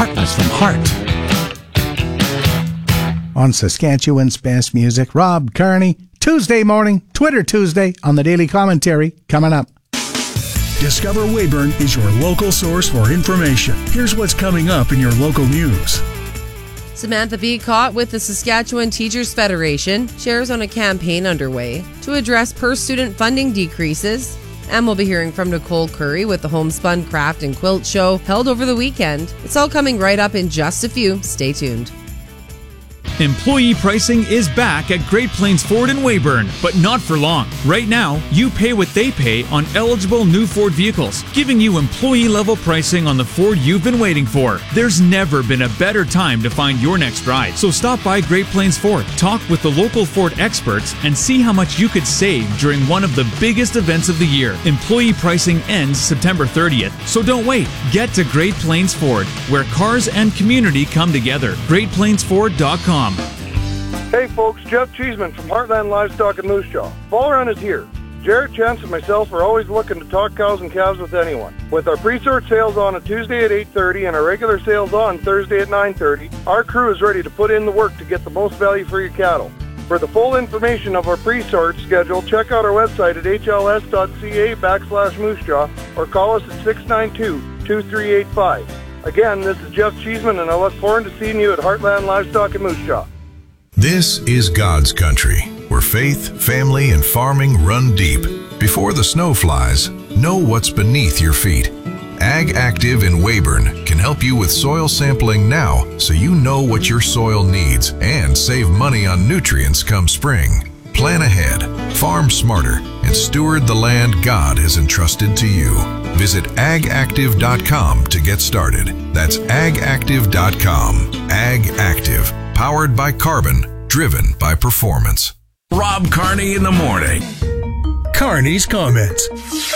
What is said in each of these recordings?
That's from Heart. On Saskatchewan's best music, Rob Kearney. Tuesday morning, Twitter Tuesday on the Daily Commentary, coming up. Discover Weyburn is your local source for information. Here's what's coming up in your local news. Samantha Beacott with the Saskatchewan Teachers Federation shares on a campaign underway to address per-student funding decreases. And we'll be hearing from Nicole Curry with the Homespun Craft and Quilt Show held over the weekend. It's all coming right up in just a few. Stay tuned. Employee pricing is back at Great Plains Ford in Weyburn, but not for long. Right now, you pay what they pay on eligible new Ford vehicles, giving you employee-level pricing on the Ford you've been waiting for. There's never been a better time to find your next ride. So stop by Great Plains Ford, talk with the local Ford experts, and see how much you could save during one of the biggest events of the year. Employee pricing ends September 30th, so don't wait. Get to Great Plains Ford, where cars and community come together. GreatPlainsFord.com. Hey folks, Jeff Cheeseman from Heartland Livestock in Moose Jaw. Fall run is here. Jared, Chance, and myself are always looking to talk cows and calves with anyone. With our pre-sort sales on a Tuesday at 8:30 and our regular sales on Thursday at 9:30, our crew is ready to put in the work to get the most value for your cattle. For the full information of our pre-sort schedule, check out our website at hls.ca/Moose Jaw or call us at 692-2385. Again, this is Jeff Cheeseman, and I look forward to seeing you at Heartland Livestock in Moose Jaw. This is God's country, where faith, family, and farming run deep. Before the snow flies, know what's beneath your feet. Ag Active in Weyburn can help you with soil sampling now so you know what your soil needs and save money on nutrients come spring. Plan ahead, farm smarter, and steward the land God has entrusted to you. Visit agactive.com to get started. That's agactive.com. Ag Active, powered by carbon, driven by performance. Rob Kearney in the morning. Kearney's comments.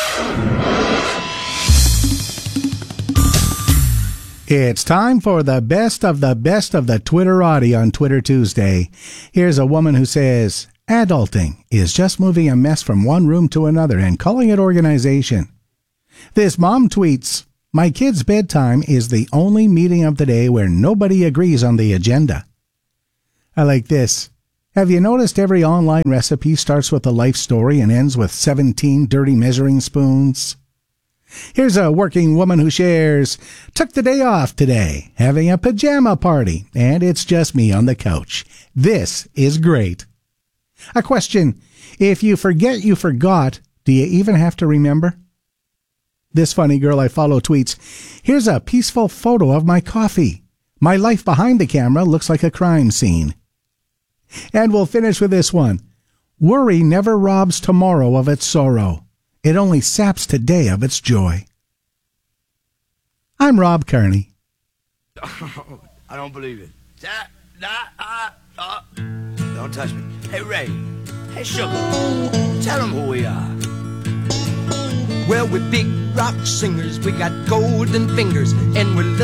It's time for the best of the Twitterati on Twitter Tuesday. Here's a woman who says, adulting is just moving a mess from one room to another and calling it organization. This mom tweets, my kid's bedtime is the only meeting of the day where nobody agrees on the agenda. I like this. Have you noticed every online recipe starts with a life story and ends with 17 dirty measuring spoons? Here's a working woman who shares, took the day off today, having a pajama party, and it's just me on the couch. This is great. A question, if you forget you forgot, do you even have to remember? This funny girl I follow tweets, here's a peaceful photo of my coffee. My life behind the camera looks like a crime scene. And we'll finish with this one. Worry never robs tomorrow of its sorrow. It only saps today of its joy. I'm Rob Kearney. Oh, I don't believe it. Don't touch me. Hey, Ray. Hey, Sugar. Tell them who we are. Well, we're big rock singers. We got golden fingers, and we're